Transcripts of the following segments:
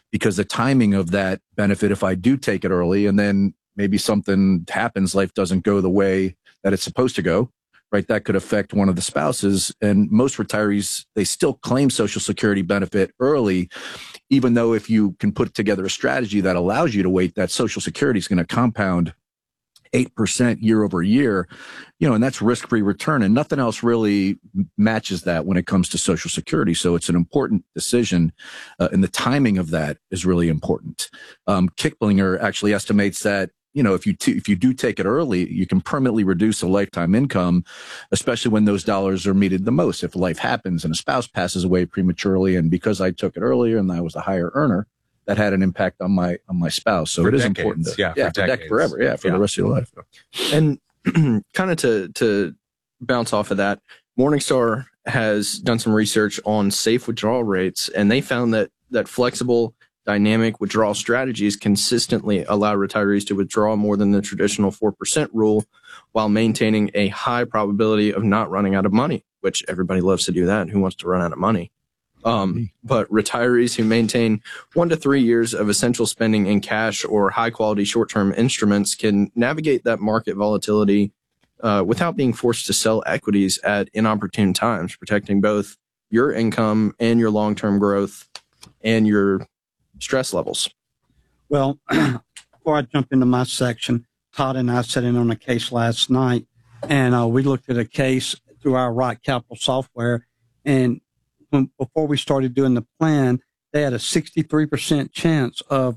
because the timing of that benefit, if I do take it early and then maybe something happens, life doesn't go the way that it's supposed to go, right? That could affect one of the spouses. And most retirees, they still claim Social Security benefit early, even though if you can put together a strategy that allows you to wait, that Social Security is going to compound 8% year over year, and that's risk-free return, and nothing else really matches that when it comes to Social Security. So it's an important decision, and the timing of that is really important. Kiplinger actually estimates that, if you do take it early, you can permanently reduce a lifetime income, especially when those dollars are needed the most. If life happens and a spouse passes away prematurely, and because I took it earlier and I was a higher earner, that had an impact on my spouse. So it is important. Forever. For the rest of your life. And kind of to bounce off of that, Morningstar has done some research on safe withdrawal rates, and they found that flexible dynamic withdrawal strategies consistently allow retirees to withdraw more than the traditional 4% rule while maintaining a high probability of not running out of money, which everybody loves to do that. Who wants to run out of money? But retirees who maintain 1 to 3 years of essential spending in cash or high quality short-term instruments can navigate that market volatility without being forced to sell equities at inopportune times, protecting both your income and your long-term growth and your stress levels. Well, before I jump into my section, Todd and I sat in on a case last night, and we looked at a case through our Right Capital software, and before we started doing the plan, they had a 63% chance of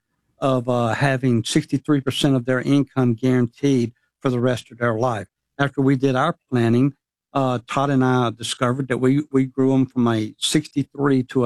having 63% of their income guaranteed for the rest of their life. After we did our planning, Todd and I discovered that we grew them from a 63 to a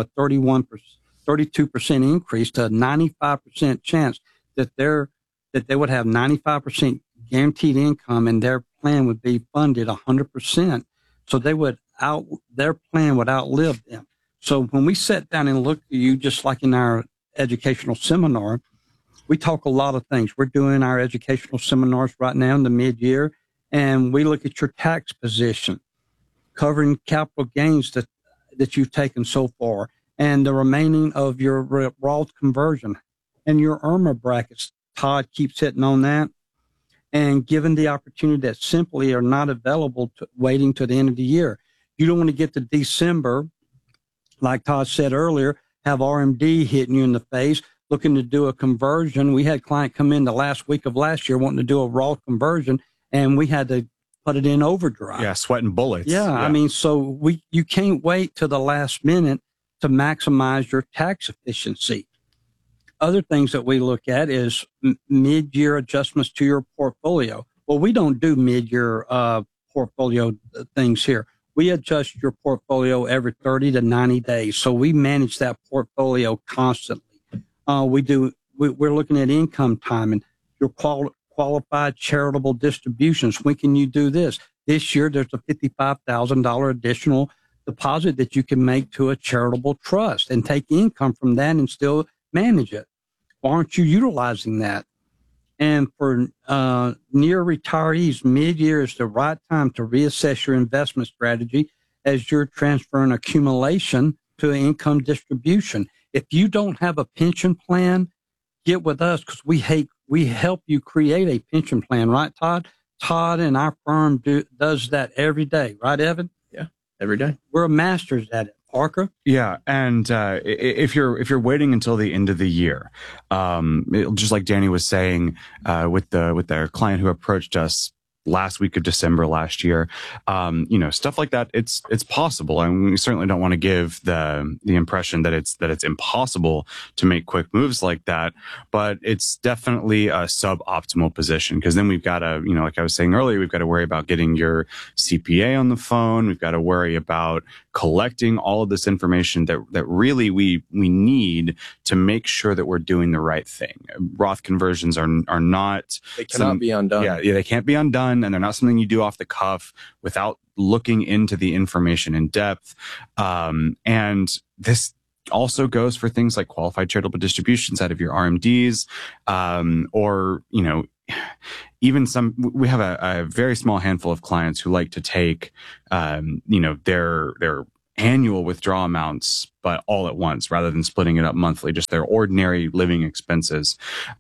32% increase to a 95% chance that they would have 95% guaranteed income, and their plan would be funded 100%. So their plan would outlive them. So when we sat down and looked at you, just like in our educational seminar, we talk a lot of things. We're doing our educational seminars right now in the mid-year, and we look at your tax position, covering capital gains that you've taken so far, and the remaining of your Roth conversion and your IRMA brackets. Todd keeps hitting on that. And given the opportunity that simply are not available to waiting to the end of the year. You don't want to get to December, like Todd said earlier, have RMD hitting you in the face, looking to do a conversion. We had a client come in the last week of last year wanting to do a Roth conversion, and we had to put it in overdrive. Yeah, sweating bullets. Yeah, I mean, so you can't wait to the last minute to maximize your tax efficiency. Other things that we look at is mid-year adjustments to your portfolio. Well, we don't do mid-year portfolio things here. We adjust your portfolio every 30 to 90 days. So we manage that portfolio constantly. We're looking at income timing, your qualified charitable distributions. When can you do this? This year, there's a $55,000 additional deposit that you can make to a charitable trust and take income from that and still manage it. Why aren't you utilizing that? And for near retirees, mid-year is the right time to reassess your investment strategy as you're transferring accumulation to income distribution. If you don't have a pension plan, get with us because we help you create a pension plan, right, Todd? Todd and our firm does that every day, right, Evan? Yeah, every day. We're masters at it. Parker? Yeah, and if you're waiting until the end of the year, just like Danny was saying with their client who approached us last week of December last year, stuff like that, it's possible. And we certainly don't want to give the impression that it's impossible to make quick moves like that, but it's definitely a suboptimal position because then we've got to, like I was saying earlier, we've got to worry about getting your CPA on the phone. We've got to worry about collecting all of this information that really we need to make sure that we're doing the right thing. Roth conversions are not, they cannot be undone. Yeah, they can't be undone. And they're not something you do off the cuff without looking into the information in depth. And this also goes for things like qualified charitable distributions out of your RMDs, or, even we have a very small handful of clients who like to take, their annual withdrawal amounts, but all at once rather than splitting it up monthly, just their ordinary living expenses.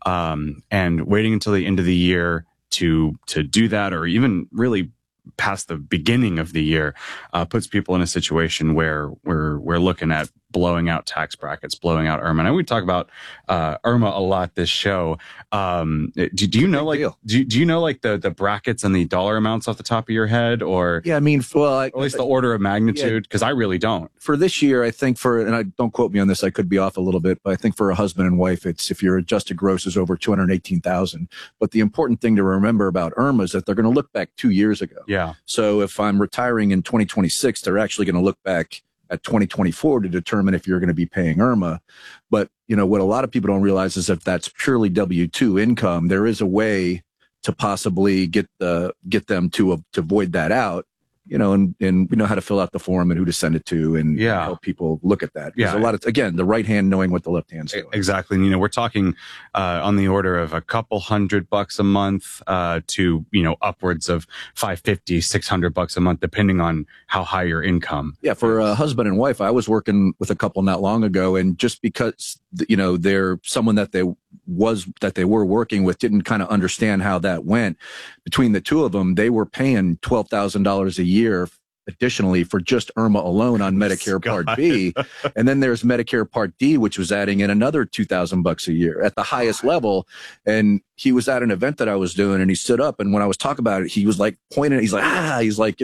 And waiting until the end of the year to do that, or even really past the beginning of the year, puts people in a situation where we're looking at blowing out tax brackets, blowing out IRMA. And we talk about IRMA a lot this show. Do you know do you know like the brackets and the dollar amounts off the top of your head, or Yeah, I mean, well, at least the order of magnitude? Because I really don't. For this year, I think and I don't quote me on this, I could be off a little bit, but I think for a husband and wife, it's if your adjusted gross is over 218,000. But the important thing to remember about IRMA is that they're going to look back 2 years ago. Yeah. So if I'm retiring in 2026, they're actually going to look back at 2024 to determine if you're going to be paying IRMA. But, what a lot of people don't realize is if that's purely W-2 income, there is a way to possibly get them to void that out, and we know how to fill out the form and who to send it to and help people look at that. There's a lot of, again, the right hand knowing what the left hand's doing. Exactly. And, we're talking on the order of a couple $100 a month to, upwards of $550, $600 a month, depending on how high your income. Yeah. For a husband and wife, I was working with a couple not long ago, and just because, they're someone that they were working with didn't kind of understand how that went. Between the two of them, they were paying $12,000 a year additionally for just IRMA alone on Medicare Part B. And then there's Medicare Part D, which was adding in another $2,000 a year at the highest level. And he was at an event that I was doing, and he stood up, and when I was talking about it, he was like pointing, he's like,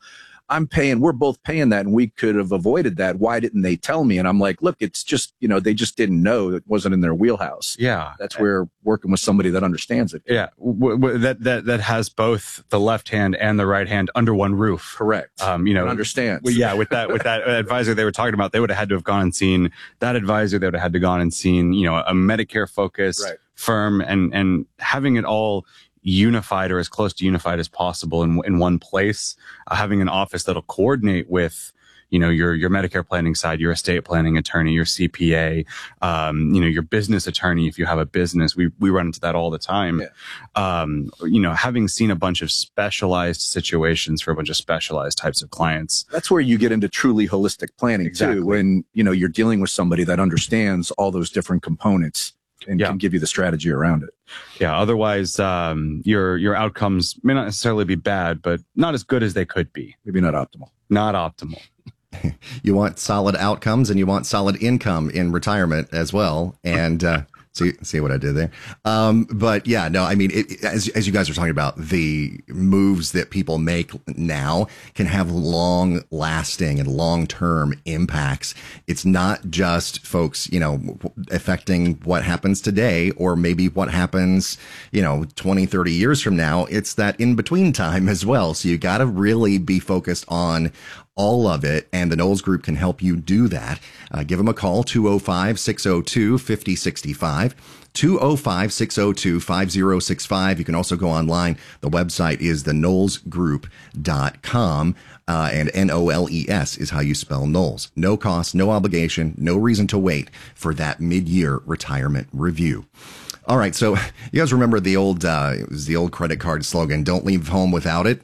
we're both paying that, and we could have avoided that. Why didn't they tell me? And I'm like, look, it's just, they just didn't know. It wasn't in their wheelhouse. Yeah. That's where working with somebody that understands it. Yeah. That has both the left hand and the right hand under one roof. Correct. Understands. With that advisor they were talking about, they would have had to have gone and seen that advisor. They would have had to gone and seen, a Medicare focused firm, and having it all unified or as close to unified as possible in one place, having an office that'll coordinate with, your Medicare planning side, your estate planning attorney, your CPA, your business attorney. If you have a business, we run into that all the time. Yeah. Having seen a bunch of specialized situations for a bunch of specialized types of clients. That's where you get into truly holistic planning too, when, you're dealing with somebody that understands all those different components and can give you the strategy around it. Yeah. Otherwise, your outcomes may not necessarily be bad, but not as good as they could be. Maybe not optimal. Not optimal. You want solid outcomes, and you want solid income in retirement as well. And see what I did there. But yeah, no, I mean, as you guys are talking about, the moves that people make now can have long lasting and long term impacts. It's not just folks, affecting what happens today or maybe what happens, 20, 30 years from now. It's that in between time as well. So you got to really be focused on all of it, and the Knowles Group can help you do that. Give them a call, 205-602-5065, 205-602-5065. You can also go online. The website is theknowlesgroup.com, and N-O-L-E-S is how you spell Knowles. No cost, no obligation, no reason to wait for that mid-year retirement review. All right, so you guys remember the old credit card slogan, "Don't leave home without it."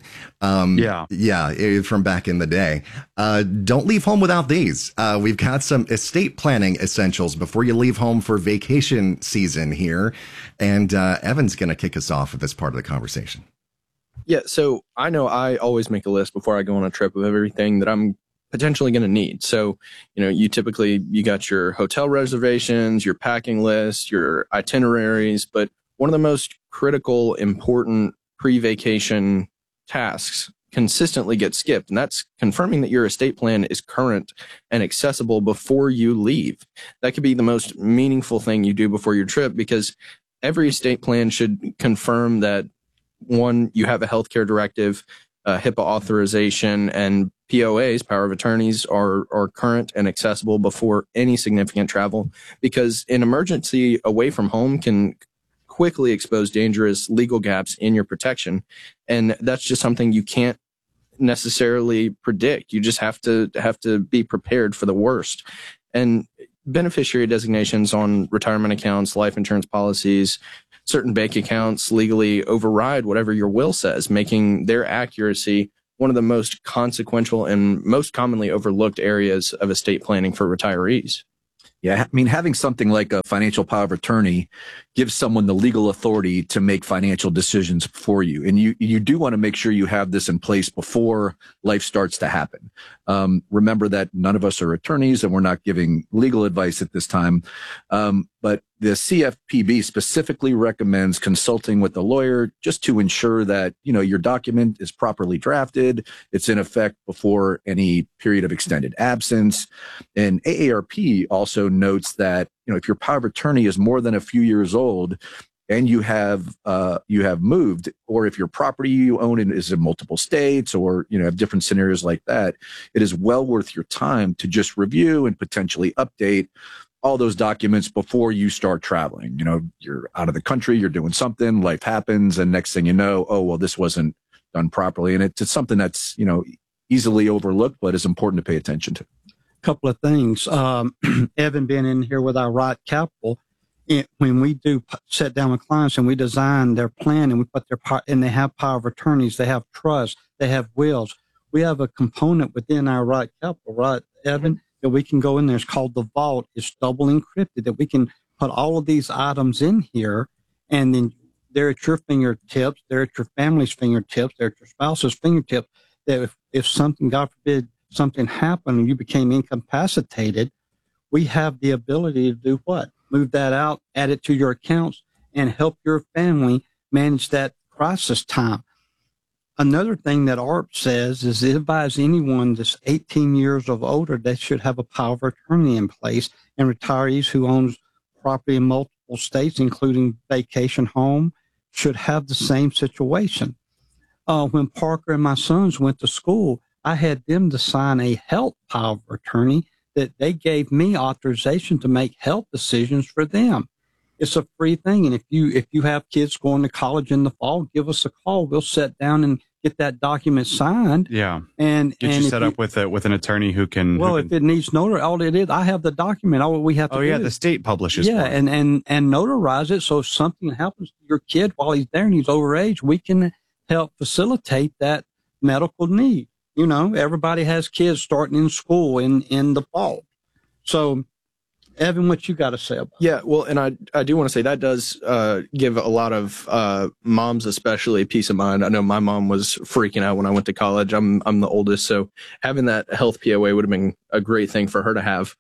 From back in the day. Don't leave home without these. We've got some estate planning essentials before you leave home for vacation season here, and Evan's going to kick us off with this part of the conversation. Yeah, so I know I always make a list before I go on a trip of everything that I'm potentially going to need. So, you got your hotel reservations, your packing list, your itineraries, but one of the most critical, important pre-vacation tasks consistently gets skipped. And that's confirming that your estate plan is current and accessible before you leave. That could be the most meaningful thing you do before your trip, because every estate plan should confirm that, one, you have a healthcare directive, HIPAA authorization, and POAs, power of attorneys, are current and accessible before any significant travel, because an emergency away from home can quickly expose dangerous legal gaps in your protection. And that's just something you can't necessarily predict. You just have to be prepared for the worst. And beneficiary designations on retirement accounts, life insurance policies, certain bank accounts legally override whatever your will says, making their accuracy one of the most consequential and most commonly overlooked areas of estate planning for retirees. Yeah, I mean, having something like a financial power of attorney gives someone the legal authority to make financial decisions for you. And you do want to make sure you have this in place before life starts to happen. Remember that none of us are attorneys and we're not giving legal advice at this time. But the CFPB specifically recommends consulting with a lawyer just to ensure that, your document is properly drafted. It's in effect before any period of extended absence. And AARP also notes that, if your power of attorney is more than a few years old and you have moved, or if your property you own is in multiple states, or, have different scenarios like that, it is well worth your time to just review and potentially update all those documents before you start traveling. You're out of the country, you're doing something, life happens, and next thing you know, oh, well, this wasn't done properly. And it's something that's, easily overlooked, but is important to pay attention to. Couple of things. Evan been in here with our Right Capital. When we do sit down with clients and we design their plan and we put and they have power of attorneys, they have trust, they have wills. We have a component within our Right Capital, right, Evan, that we can go in there. It's called the vault. It's double encrypted, that we can put all of these items in here, and then they're at your fingertips, they're at your family's fingertips, they're at your spouse's fingertips, that if something, God forbid, something happened and you became incapacitated, we have the ability to do what? Move that out, add it to your accounts, and help your family manage that crisis time. Another thing that ARP says is it advises anyone that's 18 years of older, they should have a power of attorney in place, and retirees who owns property in multiple states, including vacation home, should have the same situation. When Parker and my sons went to school, I had them to sign a health power of attorney that they gave me authorization to make health decisions for them. It's a free thing. And if you have kids going to college in the fall, give us a call. We'll sit down and get that document signed. Yeah. And get you set up with an attorney who can. Well, if it needs notary, all it is, I have the document. All we have to do. Oh yeah, the state publishes. Yeah, one. and notarize it. So if something happens to your kid while he's there and he's over age, we can help facilitate that medical need. Everybody has kids starting in school in the fall. So, Evan, what you got to say about it? Yeah, well, and I do want to say that does give a lot of moms especially peace of mind. I know my mom was freaking out when I went to college. I'm the oldest, so having that health POA would have been a great thing for her to have.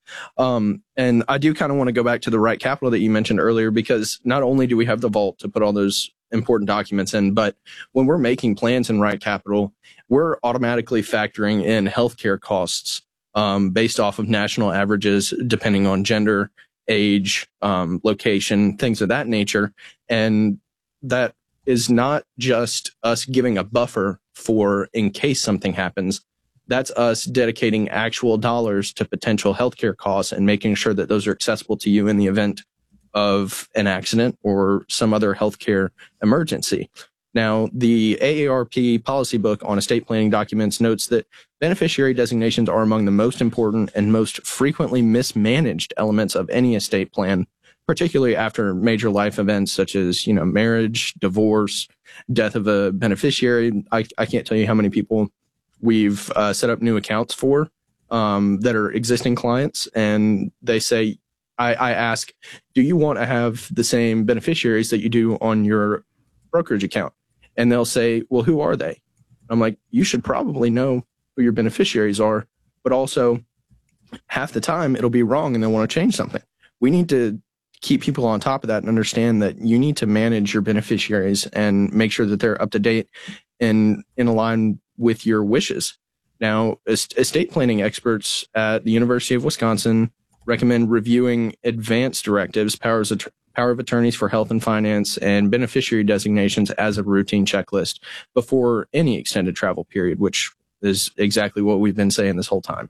And I do kind of want to go back to the Right Capital that you mentioned earlier, because not only do we have the vault to put all those important documents in, but when we're making plans in Right Capital, we're automatically factoring in healthcare costs based off of national averages, depending on gender, age, location, things of that nature. And that is not just us giving a buffer for in case something happens. That's us dedicating actual dollars to potential healthcare costs and making sure that those are accessible to you in the event of an accident or some other healthcare emergency. Now, the AARP policy book on estate planning documents notes that beneficiary designations are among the most important and most frequently mismanaged elements of any estate plan, particularly after major life events such as, marriage, divorce, death of a beneficiary. I can't tell you how many people we've set up new accounts for that are existing clients, and they say, I ask, do you want to have the same beneficiaries that you do on your brokerage account? And they'll say, well, who are they? I'm like, you should probably know who your beneficiaries are, but also half the time it'll be wrong and they'll want to change something. We need to keep people on top of that and understand that you need to manage your beneficiaries and make sure that they're up to date and in line with your wishes. Now, estate planning experts at the University of Wisconsin recommend reviewing advanced directives, power of attorneys for health and finance, and beneficiary designations as a routine checklist before any extended travel period, which is exactly what we've been saying this whole time.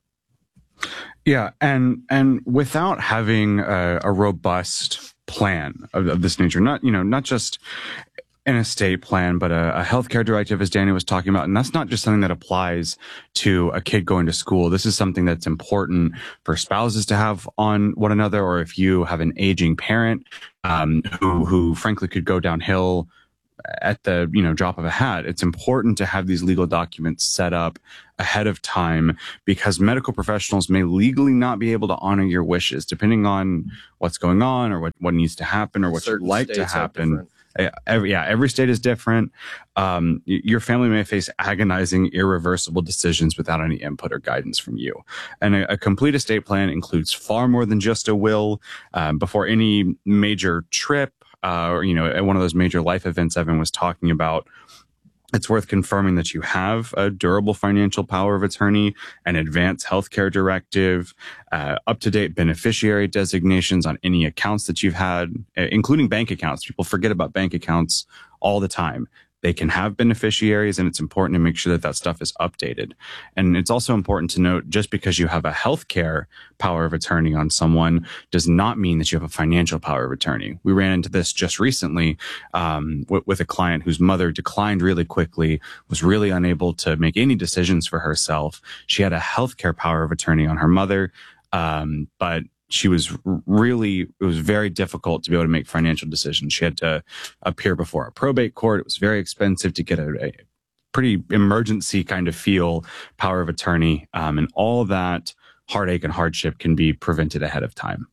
Yeah, and without having a robust plan of this nature, not just an estate plan, but a healthcare directive, as Danny was talking about. And that's not just something that applies to a kid going to school. This is something that's important for spouses to have on one another, or if you have an aging parent who frankly could go downhill at the drop of a hat. It's important to have these legal documents set up ahead of time, because medical professionals may legally not be able to honor your wishes depending on what's going on or what needs to happen or what you'd like to happen. Every state is different. Your family may face agonizing, irreversible decisions without any input or guidance from you. And a complete estate plan includes far more than just a will. Before any major trip, or one of those major life events Evan was talking about, it's worth confirming that you have a durable financial power of attorney, an advanced healthcare directive, up-to-date beneficiary designations on any accounts that you've had, including bank accounts. People forget about bank accounts all the time. They can have beneficiaries, and it's important to make sure that stuff is updated. And it's also important to note, just because you have a healthcare power of attorney on someone does not mean that you have a financial power of attorney. We ran into this just recently with a client whose mother declined really quickly, was really unable to make any decisions for herself. She had a healthcare power of attorney on her mother, but it was very difficult to be able to make financial decisions. She had to appear before a probate court. It was very expensive to get a pretty emergency kind of feel power of attorney. And all that heartache and hardship can be prevented ahead of time.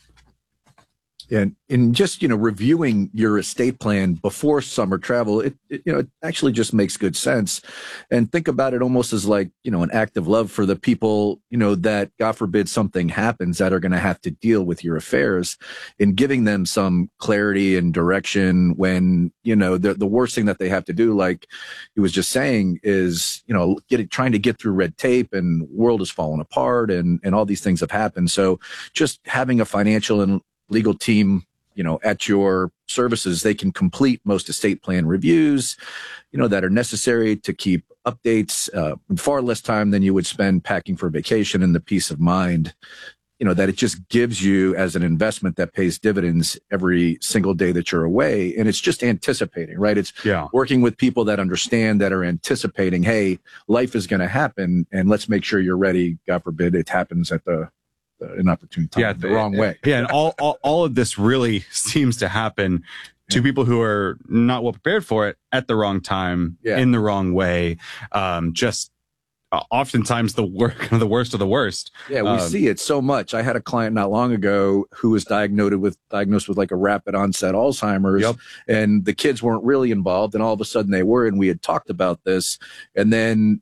And in just, reviewing your estate plan before summer travel, it actually just makes good sense. And think about it almost as like, an act of love for the people, that God forbid something happens that are going to have to deal with your affairs, and giving them some clarity and direction when, the worst thing that they have to do, like he was just saying, is, trying to get through red tape, and world is falling apart, and all these things have happened. So just having a financial and legal team, at your services, they can complete most estate plan reviews, that are necessary to keep updates in far less time than you would spend packing for vacation, and the peace of mind, that it just gives you as an investment that pays dividends every single day that you're away. And it's just anticipating, right? It's working with people that understand, that are anticipating, hey, life is going to happen, and let's make sure you're ready. God forbid it happens at an opportune time, the wrong way. Yeah, and all of this really seems to happen to people who are not well prepared for it at the wrong time, in the wrong way. Just oftentimes the worst of the worst. Yeah, we see it so much. I had a client not long ago who was diagnosed with like a rapid onset Alzheimer's, and the kids weren't really involved, and all of a sudden they were, and we had talked about this, and then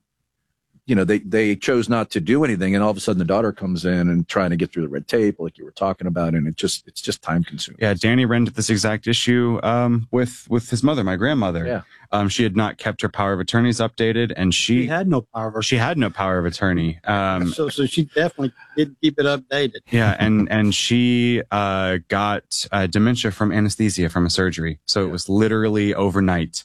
they chose not to do anything, and all of a sudden the daughter comes in and trying to get through the red tape, like you were talking about, and it's just time consuming. Yeah, Danny ran into this exact issue with his mother, my grandmother. Yeah, she had not kept her power of attorneys updated, and she had no power of attorney. So she definitely did keep it updated. Yeah, and she got dementia from anesthesia from a surgery, so it was literally overnight.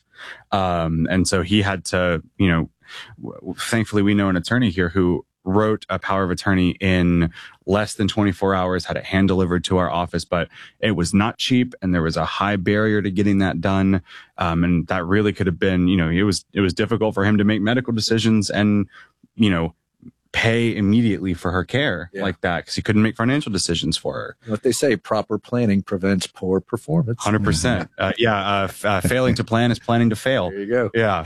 And so he had to, thankfully we know an attorney here who wrote a power of attorney in less than 24 hours, had it hand delivered to our office, but it was not cheap, and there was a high barrier to getting that done. And that really could have been, it was difficult for him to make medical decisions and, pay immediately for her care like that, because he couldn't make financial decisions for her. What they say, proper planning prevents poor performance. 100%. Failing to plan is planning to fail. There you go. Yeah.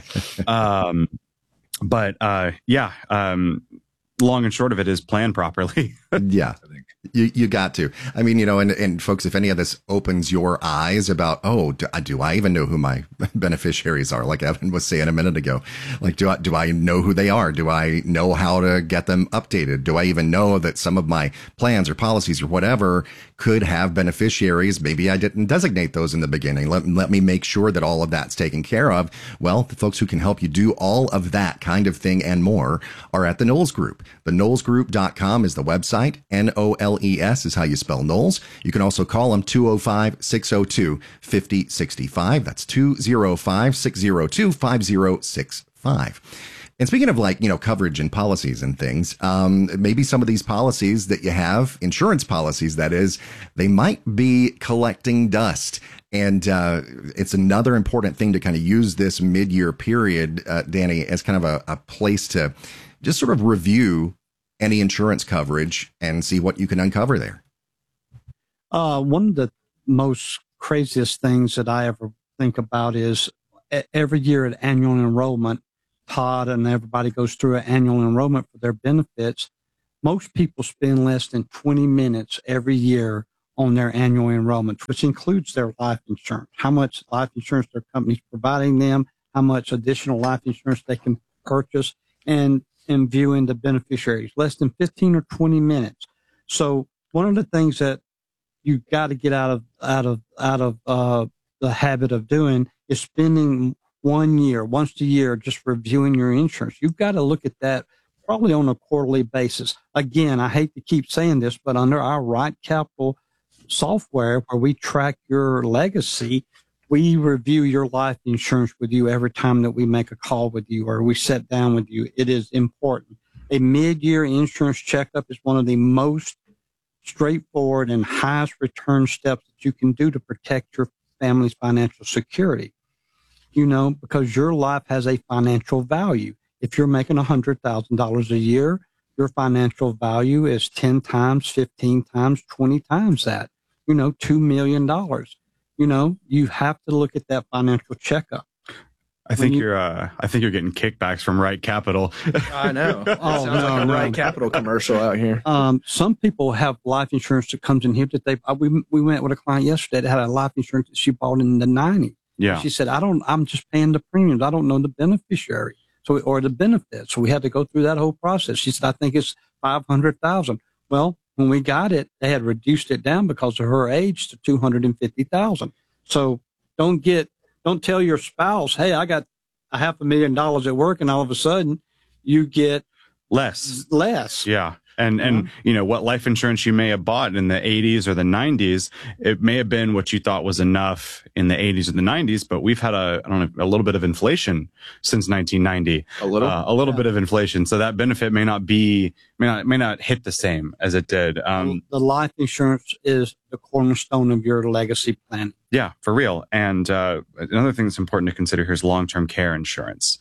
Long and short of it is plan properly. Yeah. You got to. I mean, and folks, if any of this opens your eyes about, do I even know who my beneficiaries are? Like Evan was saying a minute ago, like, do I know who they are? Do I know how to get them updated? Do I even know that some of my plans or policies or whatever could have beneficiaries? Maybe I didn't designate those in the beginning. Let me make sure that all of that's taken care of. Well, the folks who can help you do all of that kind of thing and more are at the Knowles Group. The KnowlesGroup.com is the website. NOLES is how you spell Knowles. You can also call them 205-602-5065. That's 205-602-5065. And speaking of coverage and policies and things, maybe some of these policies that you have, insurance policies, that is, they might be collecting dust. And it's another important thing to kind of use this mid-year period, Danny, as kind of a place to just sort of review any insurance coverage and see what you can uncover there. One of the most craziest things that I ever think about is every year at annual enrollment, Todd and everybody goes through an annual enrollment for their benefits. Most people spend less than 20 minutes every year on their annual enrollment, which includes their life insurance, how much life insurance their company's providing them, how much additional life insurance they can purchase, and viewing the beneficiaries, less than 15 or 20 minutes. So one of the things that you got to get out of the habit of doing is spending once a year just reviewing your insurance. You've got to look at that probably on a quarterly basis. Again, I hate to keep saying this, but under our Right Capital software where we track your legacy, we review your life insurance with you every time that we make a call with you or we sit down with you. It is important. A mid-year insurance checkup is one of the most straightforward and highest return steps that you can do to protect your family's financial security. Because your life has a financial value. If you're making $100,000 a year, your financial value is 10 times, 15 times, 20 times that, $2 million. You have to look at that financial checkup. I think you're getting kickbacks from Right Capital. I know. Sounds like a Right Capital commercial out here. Some people have life insurance that comes in here that we went with a client yesterday that had a life insurance that she bought in the 90s. Yeah. She said, I'm just paying the premiums. I don't know the beneficiary. Or the benefits. So we had to go through that whole process. She said, I think it's $500,000. Well, when we got it, they had reduced it down because of her age to $250,000. So don't tell your spouse, hey, I got $500,000 at work, and all of a sudden you get less. Yeah. And what life insurance you may have bought in the 80s or the 90s, it may have been what you thought was enough in the 80s or the 90s, but we've had a little bit of inflation since 1990. A little bit of inflation. So that benefit may not hit the same as it did. The life insurance is the cornerstone of your legacy plan. Yeah, for real. And another thing that's important to consider here is long-term care insurance,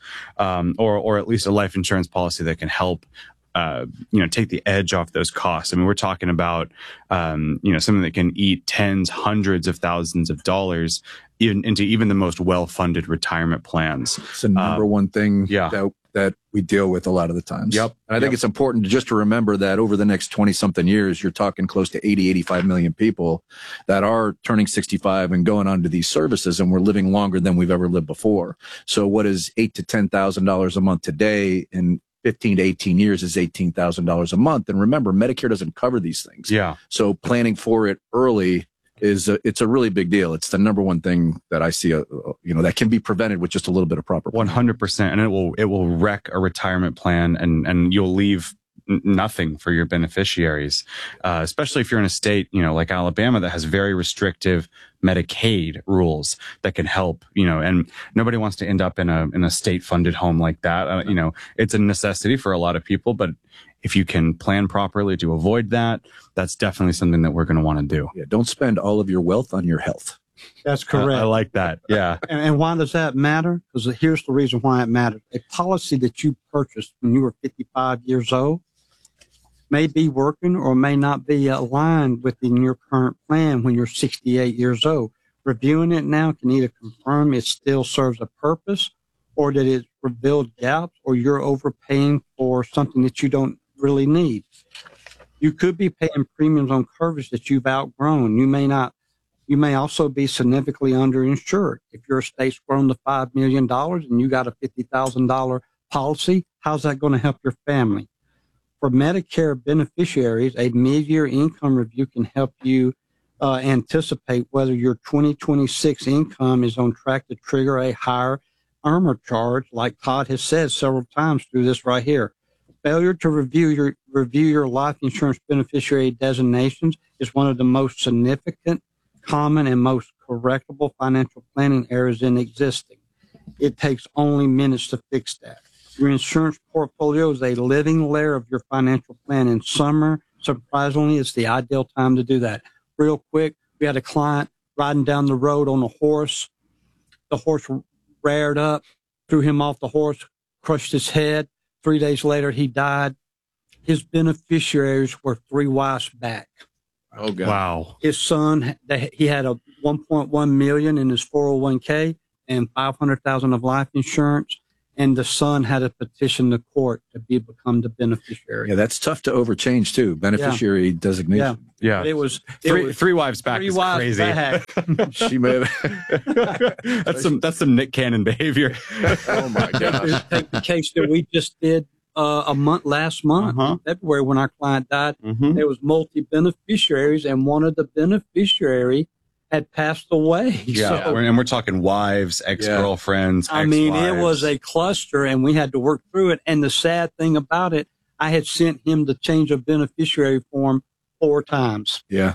or at least a life insurance policy that can help take the edge off those costs. I mean, we're talking about, something that can eat tens, hundreds of thousands of dollars into even the most well-funded retirement plans. It's the number one thing that we deal with a lot of the times. Yep. And I think it's important to remember that over the next 20 something years, you're talking close to 80, 85 million people that are turning 65 and going on to these services, and we're living longer than we've ever lived before. So what is $8,000 to $10,000 a month today in 15 to 18 years is $18,000 a month. And remember, Medicare doesn't cover these things. Yeah. So planning for it early it's a really big deal. It's the number one thing that I see, that can be prevented with just a little bit of proper planning. 100%. And it will wreck a retirement plan, and you'll leave nothing for your beneficiaries, especially if you're in a state, like Alabama, that has very restrictive Medicaid rules that can help, and nobody wants to end up in a state funded home like that. It's a necessity for a lot of people, but if you can plan properly to avoid that, that's definitely something that we're going to want to do. Yeah, don't spend all of your wealth on your health. That's correct. I like that. Yeah. And why does that matter? Because here's the reason why it matters. A policy that you purchased when you were 55 years old may be working or may not be aligned within your current plan when you're 68 years old. Reviewing it now can either confirm it still serves a purpose, or that it revealed gaps, or you're overpaying for something that you don't really need. You could be paying premiums on coverage that you've outgrown. You may also be significantly underinsured. If your estate's grown to $5 million and you got a $50,000 policy, how's that going to help your family? For Medicare beneficiaries, a mid-year income review can help you anticipate whether your 2026 income is on track to trigger a higher IRMA charge, like Todd has said several times through this right here. Failure to review your life insurance beneficiary designations is one of the most significant, common, and most correctable financial planning errors in existing. It takes only minutes to fix that. Your insurance portfolio is a living layer of your financial plan. In summer, surprisingly, it's the ideal time to do that. Real quick, we had a client riding down the road on a horse. The horse reared up, threw him off the horse, crushed his head. 3 days later, he died. His beneficiaries were 3 wives back. Oh, God. Wow. His son, he had a $1.1 million in his 401k. and $500,000 of life insurance. And the son had to petition the court to become the beneficiary. Yeah, that's tough to overchange too. Beneficiary designation. Yeah. But it was Three wives back three is wives crazy. back. She may have. That's some Nick Cannon behavior. Oh my gosh. Take the case that we just did last month, February, when our client died. There was multi-beneficiaries, and one of the beneficiary had passed away. Yeah, So, and we're talking wives, ex-girlfriends, I mean, it ex-wives. was a cluster, and we had to work through it. And the sad thing about it, I had sent him the change of beneficiary form 4 times. Yeah.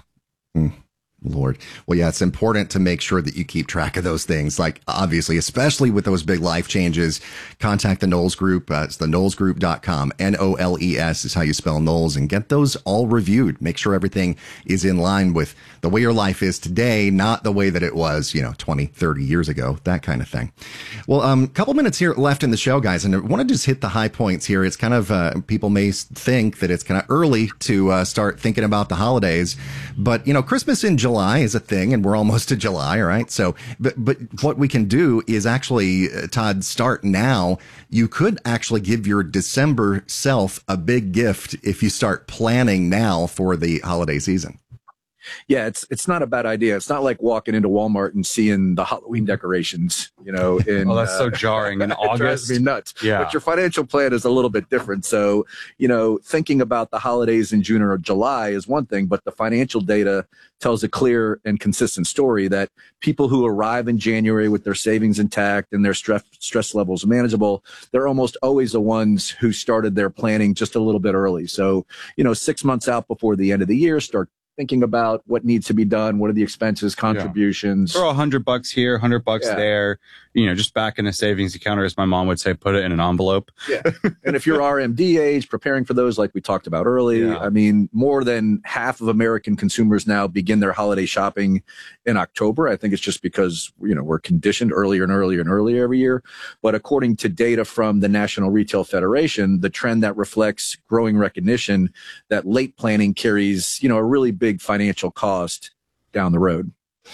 Lord. Well, yeah, it's important to make sure that you keep track of those things. Like, obviously, especially with those big life changes, contact the Knowles Group. It's the knowlesgroup.com. Knowles is how you spell Knowles, and get those all reviewed. Make sure everything is in line with the way your life is today, not the way that it was, 20, 30 years ago, that kind of thing. Well, a couple minutes here left in the show, guys, and I want to just hit the high points here. It's kind of, people may think that it's kind of early to start thinking about the holidays, but, Christmas in July is a thing, and we're almost to July, right? So, but what we can do is actually, Todd, start now. You could actually give your December self a big gift if you start planning now for the holiday season. Yeah, it's not a bad idea. It's not like walking into Walmart and seeing the Halloween decorations, in Oh, that's so jarring in it drives August. me nuts. Yeah. But your financial plan is a little bit different. So, thinking about the holidays in June or July is one thing, but the financial data tells a clear and consistent story that people who arrive in January with their savings intact and their stress levels manageable, they're almost always the ones who started their planning just a little bit early. So, 6 months out before the end of the year, start thinking about what needs to be done. What are the expenses, contributions? Throw $100 here, $100 Yeah. there, just back in a savings account, or as my mom would say, put it in an envelope. Yeah. And if you're RMD age, preparing for those, like we talked about early, Yeah. I mean, more than half of American consumers now begin their holiday shopping in October. I think it's just because, we're conditioned earlier and earlier and earlier every year. But according to data from the National Retail Federation, the trend that reflects growing recognition that late planning carries, a really big financial cost down the road.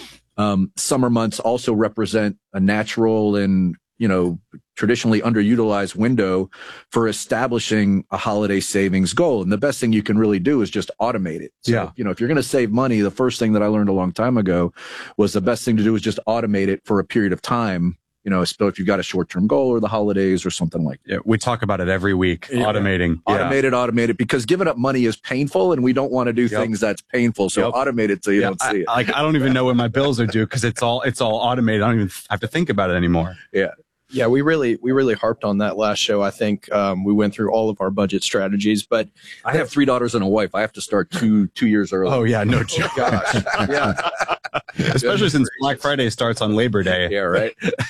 Summer months also represent a natural and, traditionally underutilized window for establishing a holiday savings goal. And the best thing you can really do is just automate it. So, if you're going to save money, the first thing that I learned a long time ago was the best thing to do is just automate it for a period of time. If you've got a short-term goal or the holidays or something like that. Yeah, we talk about it every week. Yeah. Automating. Automate it, because giving up money is painful, and we don't want to do things that's painful. So automate it so you don't see it. I don't even know when my bills are due because it's all automated. I don't even have to think about it anymore. Yeah, we really harped on that last show. I think we went through all of our budget strategies, but I have 3 daughters and a wife. I have to start two years early. Oh yeah, no joke. Gosh. Yeah. Especially since Black Friday starts on Labor Day. Yeah, right.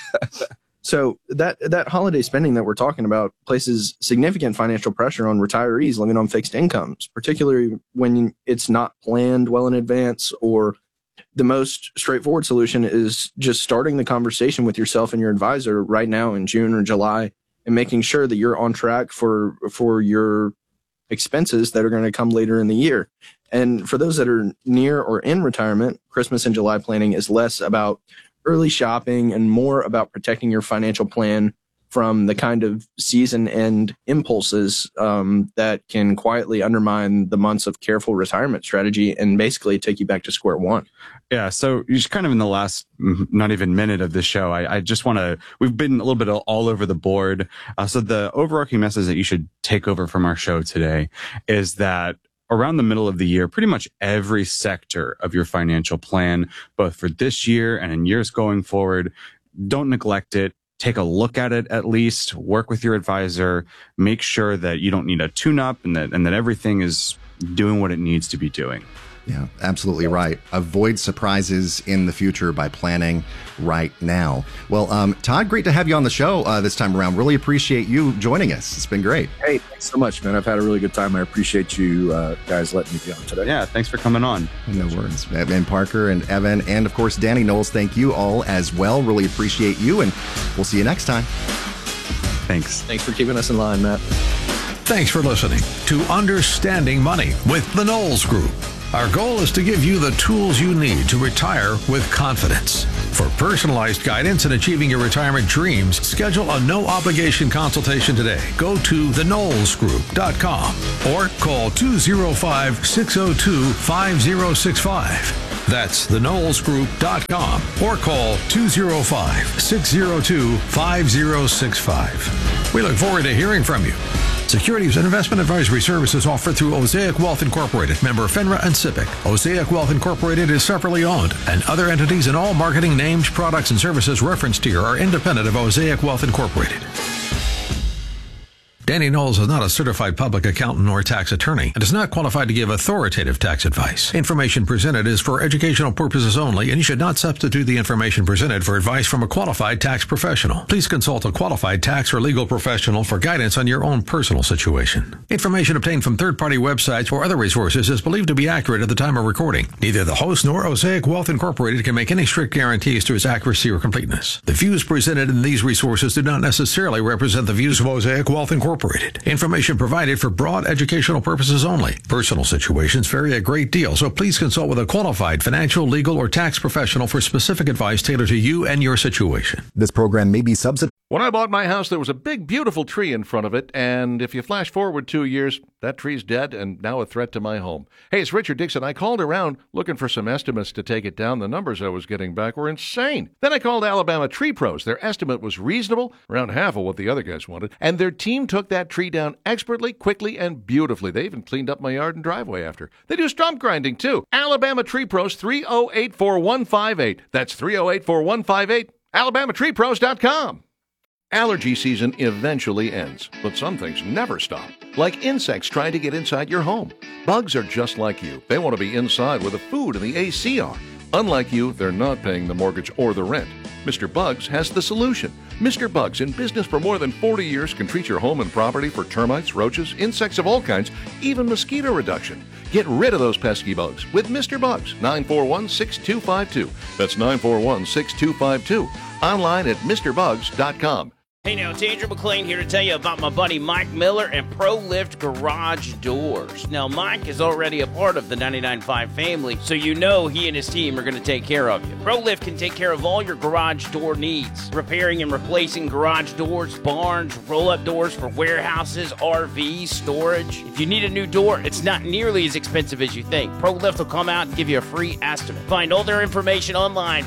so that holiday spending that we're talking about places significant financial pressure on retirees living on fixed incomes, particularly when it's not planned well in advance. Or the most straightforward solution is just starting the conversation with yourself and your advisor right now in June or July, and making sure that you're on track for your expenses that are going to come later in the year. And for those that are near or in retirement, Christmas and July planning is less about early shopping and more about protecting your financial plan from the kind of season end impulses that can quietly undermine the months of careful retirement strategy and basically take you back to square one. Yeah. So just kind of in the last, not even minute of the show, I just want to, we've been a little bit all over the board. So the overarching message that you should take over from our show today is that around the middle of the year, pretty much every sector of your financial plan, both for this year and in years going forward, don't neglect it. Take a look at it at least, work with your advisor, make sure that you don't need a tune-up and that everything is doing what it needs to be doing. Yeah, absolutely right. Avoid surprises in the future by planning right now. Well, Todd, great to have you on the show this time around. Really appreciate you joining us. It's been great. Hey, thanks so much, man. I've had a really good time. I appreciate you guys letting me be on today. Yeah, thanks for coming on. No worries. And Parker and Evan and, of course, Danny Knowles, thank you all as well. Really appreciate you, and we'll see you next time. Thanks. Thanks for keeping us in line, Matt. Thanks for listening to Understanding Money with the Knowles Group. Our goal is to give you the tools you need to retire with confidence. For personalized guidance in achieving your retirement dreams, schedule a no-obligation consultation today. Go to theknowlesgroup.com or call 205-602-5065. That's theknowlesgroup.com or call 205-602-5065. We look forward to hearing from you. Securities and investment advisory services offered through Osaic Wealth Incorporated, member FINRA and SIPC. Osaic Wealth Incorporated is separately owned, and other entities and all marketing names, products, and services referenced here are independent of Osaic Wealth Incorporated. Danny Knowles is not a certified public accountant or tax attorney and is not qualified to give authoritative tax advice. Information presented is for educational purposes only, and you should not substitute the information presented for advice from a qualified tax professional. Please consult a qualified tax or legal professional for guidance on your own personal situation. Information obtained from third-party websites or other resources is believed to be accurate at the time of recording. Neither the host nor Osaic Wealth Incorporated can make any strict guarantees to its accuracy or completeness. The views presented in these resources do not necessarily represent the views of Osaic Wealth Incorporated. Information provided for broad educational purposes only. Personal situations vary a great deal, so please consult with a qualified financial, legal, or tax professional for specific advice tailored to you and your situation. This program may be subsidized. When I bought my house, there was a big, beautiful tree in front of it, and if you flash forward 2 years, that tree's dead and now a threat to my home. Hey, it's Richard Dixon. I called around looking for some estimates to take it down. The numbers I was getting back were insane. Then I called Alabama Tree Pros. Their estimate was reasonable, around half of what the other guys wanted, and their team took that tree down expertly, quickly, and beautifully. They even cleaned up my yard and driveway after. They do stump grinding, too. Alabama Tree Pros, 308-4158. That's 308-4158. AlabamaTreePros.com. Allergy season eventually ends, but some things never stop, like insects trying to get inside your home. Bugs are just like you. They want to be inside where the food and the AC are. Unlike you, they're not paying the mortgage or the rent. Mr. Bugs has the solution. Mr. Bugs, in business for more than 40 years, can treat your home and property for termites, roaches, insects of all kinds, even mosquito reduction. Get rid of those pesky bugs with Mr. Bugs, 941-6252. That's 941-6252. Online at MrBugs.com. Hey now, it's Andrew McLean here to tell you about my buddy Mike Miller and ProLift Garage Doors. Now, Mike is already a part of the 99.5 family, so you know he and his team are going to take care of you. ProLift can take care of all your garage door needs, repairing and replacing garage doors, barns, roll-up doors for warehouses, RVs, storage. If you need a new door, it's not nearly as expensive as you think. ProLift will come out and give you a free estimate. Find all their information online,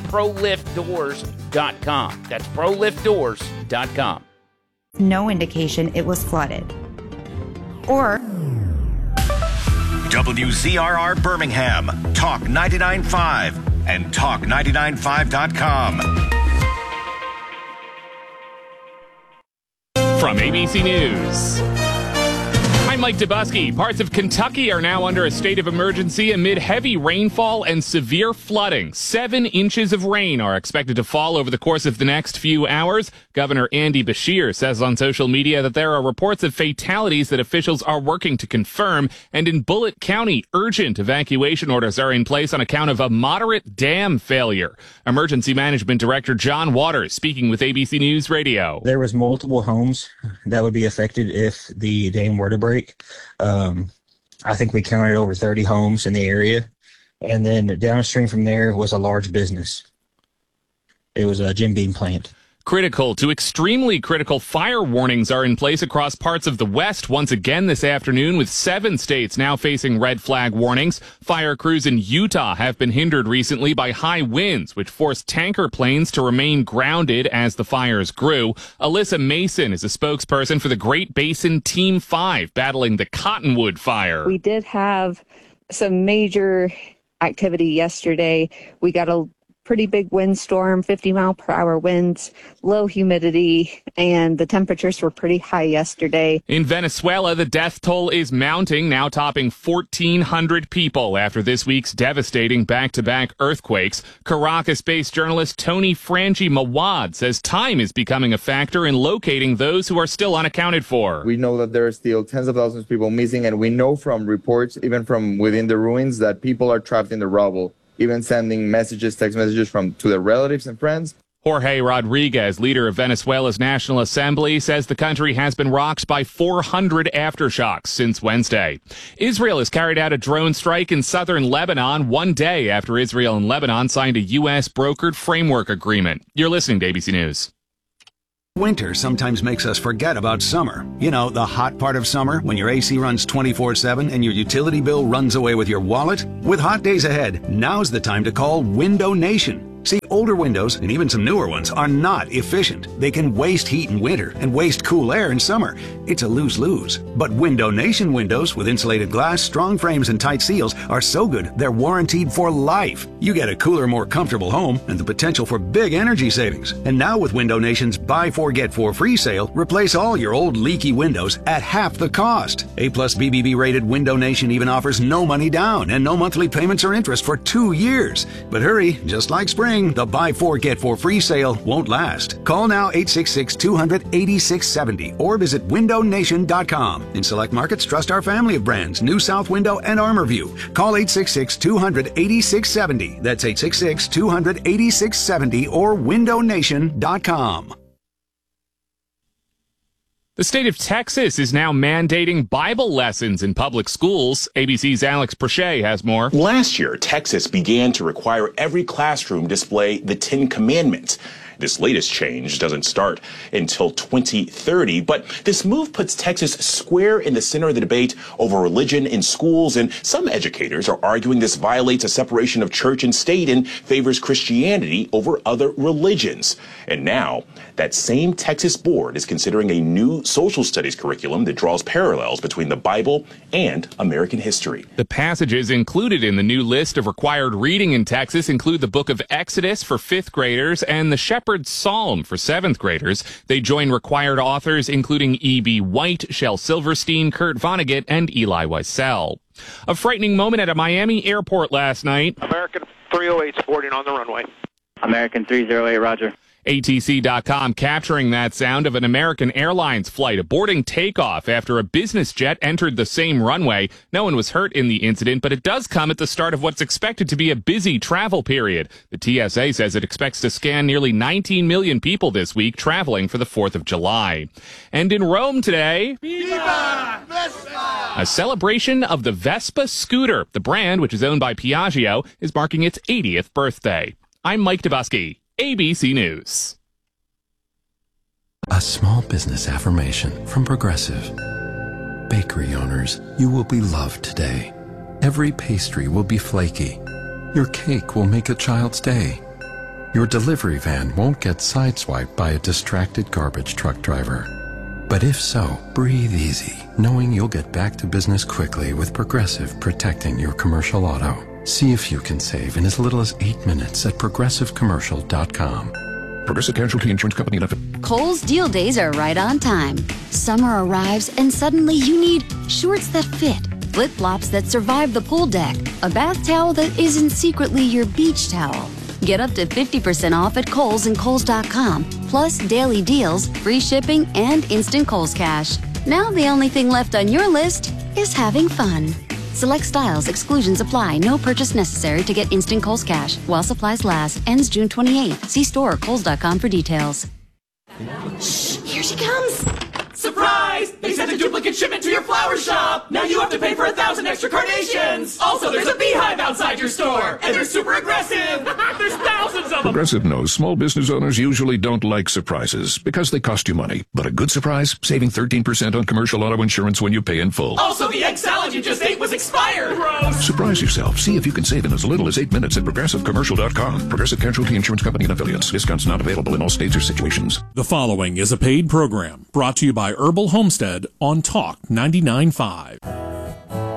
ProLiftDoors.com. That's ProLiftDoors.com. No indication it was flooded. Or WZRR Birmingham, Talk 99.5 and Talk995.com. From ABC News, I'm Mike Dubusky. Parts of Kentucky are now under a state of emergency amid heavy rainfall and severe flooding. 7 inches of rain are expected to fall over the course of the next few hours. Governor Andy Beshear says on social media that there are reports of fatalities that officials are working to confirm. And in Bullitt County, urgent evacuation orders are in place on account of a moderate dam failure. Emergency Management Director John Waters speaking with ABC News Radio. There was multiple homes that would be affected if the dam were to break. I think we counted over 30 homes in the area. And then downstream from there was a large business. It was a Jim Beam plant. Critical to extremely critical fire warnings are in place across parts of the West once again this afternoon, with 7 states now facing red flag warnings. Fire crews in Utah have been hindered recently by high winds, which forced tanker planes to remain grounded as the fires grew. Alyssa Mason is a spokesperson for the Great Basin Team 5 battling the Cottonwood fire. We did have some major activity yesterday. We got a pretty big windstorm, 50-mile-per-hour winds, low humidity, and the temperatures were pretty high yesterday. In Venezuela, the death toll is mounting, now topping 1,400 people after this week's devastating back-to-back earthquakes. Caracas-based journalist Tony Frangi Mawad says time is becoming a factor in locating those who are still unaccounted for. We know that there are still tens of thousands of people missing, and we know from reports, even from within the ruins, that people are trapped in the rubble, even sending messages, text messages to their relatives and friends. Jorge Rodriguez, leader of Venezuela's National Assembly, says the country has been rocked by 400 aftershocks since Wednesday. Israel has carried out a drone strike in southern Lebanon 1 day after Israel and Lebanon signed a U.S. brokered framework agreement. You're listening to ABC News. Winter sometimes makes us forget about summer. You know, the hot part of summer when your AC runs 24/7 and your utility bill runs away with your wallet? With hot days ahead, now's the time to call Window Nation. See, older windows, and even some newer ones, are not efficient. They can waste heat in winter and waste cool air in summer. It's a lose-lose. But Window Nation windows with insulated glass, strong frames, and tight seals are so good they're warranted for life. You get a cooler, more comfortable home and the potential for big energy savings. And now with Window Nation's Buy 4 Get 4 free sale, replace all your old leaky windows at half the cost. A+ BBB rated Window Nation even offers no money down and no monthly payments or interest for 2 years. But hurry, just like spring, the Buy 4 Get 4 free sale won't last. Call now 866-200-8670 or visit windownation.com. In select markets, trust our family of brands, New South Window and ArmorView. Call 866-200-8670. That's 866-200-8670 or windownation.com. The state of Texas is now mandating Bible lessons in public schools. ABC's Alex Prochet has more. Last year, Texas began to require every classroom display the 10 Commandments. This latest change doesn't start until 2030, but this move puts Texas square in the center of the debate over religion in schools, and some educators are arguing this violates a separation of church and state and favors Christianity over other religions. And now, that same Texas board is considering a new social studies curriculum that draws parallels between the Bible and American history. The passages included in the new list of required reading in Texas include the book of Exodus for 5th graders and the Shepherd's Psalm for 7th graders. They join required authors including E.B. White, Shel Silverstein, Kurt Vonnegut, and Eli Wiesel. A frightening moment at a Miami airport last night. American 308 boarding on the runway. American 308, roger. ATC.com capturing that sound of an American Airlines flight aborting takeoff after a business jet entered the same runway. No one was hurt in the incident, but it does come at the start of what's expected to be a busy travel period. The TSA says it expects to scan nearly 19 million people this week traveling for the 4th of July. And in Rome today, Viva Vespa! A celebration of the Vespa scooter. The brand, which is owned by Piaggio, is marking its 80th birthday. I'm Mike Dubusky. ABC News. A small business affirmation from Progressive. Bakery owners, you will be loved today. Every pastry will be flaky. Your cake will make a child's day. Your delivery van won't get sideswiped by a distracted garbage truck driver. But if so, breathe easy, knowing you'll get back to business quickly with Progressive protecting your commercial auto. See if you can save in as little as 8 minutes at progressivecommercial.com. Progressive Casualty Insurance Company and Kohl's deal days are right on time. Summer arrives and suddenly you need shorts that fit, flip-flops that survive the pool deck, a bath towel that isn't secretly your beach towel. Get up to 50% off at Kohl's and Kohl's.com, plus daily deals, free shipping, and instant Kohl's Cash. Now the only thing left on your list is having fun. Select styles, exclusions apply. No purchase necessary to get instant Kohl's Cash. While supplies last. Ends June 28th. See store or Kohl's.com for details. Shh, here she comes. Surprise! They sent a duplicate shipment to your flower shop. Now you have to pay for 1,000 extra carnations. Also, there's a beehive outside your store. And they're super aggressive. There's thousands of them. Progressive knows small business owners usually don't like surprises because they cost you money. But a good surprise, saving 13% on commercial auto insurance when you pay in full. Also, the egg salad you just ate was expired. Gross. Surprise yourself. See if you can save in as little as 8 minutes at progressivecommercial.com. Progressive Casualty Insurance Company and Affiliates. Discounts not available in all states or situations. The following is a paid program brought to you by Herbal Homestead on Talk 99.5.